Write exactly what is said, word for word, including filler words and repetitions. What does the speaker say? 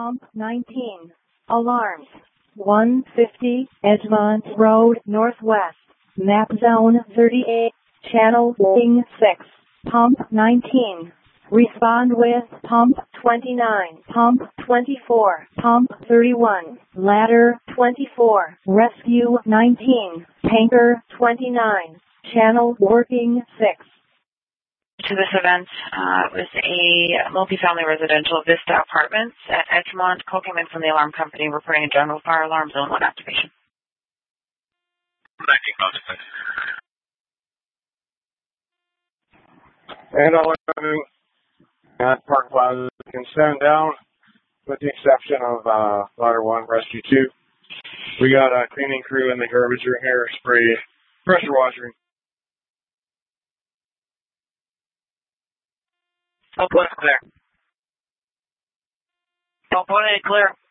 Pump nineteen. Alarms. one fifty Edgemont Road Northwest. Map Zone thirty-eight. Channel Wing six. Pump nineteen. Respond with Pump twenty-nine, Pump twenty-four, Pump thirty-one, Ladder twenty-four, Rescue nineteen, Tanker twenty-nine, Channel Working six. To this event uh, was a multifamily residential Vista Apartments at Edgemont. Call came in from the alarm company reporting a general fire alarm, zone one activation. And all revenue at Park Plaza can stand down, with the exception of uh, Ladder one, Rescue two. We got a cleaning crew in the garbage room here, spray pressure washing. Southwest clear. Southwest clear.